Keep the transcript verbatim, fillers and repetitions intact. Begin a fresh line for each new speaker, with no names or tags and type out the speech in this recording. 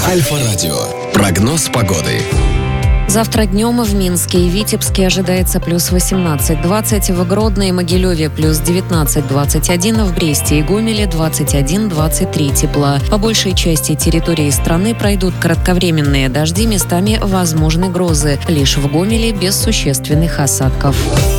Альфа-радио. Прогноз погоды.
Завтра днем в Минске и Витебске ожидается плюс восемнадцать двадцать, в Гродно и Могилеве плюс девятнадцать двадцать один, в Бресте и Гомеле двадцать один двадцать три тепла. По большей части территории страны пройдут кратковременные дожди, местами возможны грозы. Лишь в Гомеле без существенных осадков.